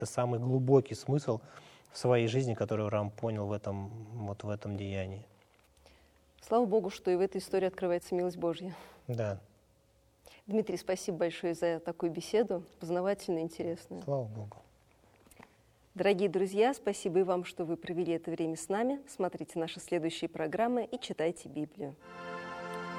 Это самый глубокий смысл в своей жизни, который Авраам понял в этом деянии. Слава Богу, что и в этой истории открывается милость Божья. Да. Дмитрий, спасибо большое за такую беседу, познавательную, интересную. Слава Богу. Дорогие друзья, спасибо и вам, что вы провели это время с нами. Смотрите наши следующие программы и читайте Библию.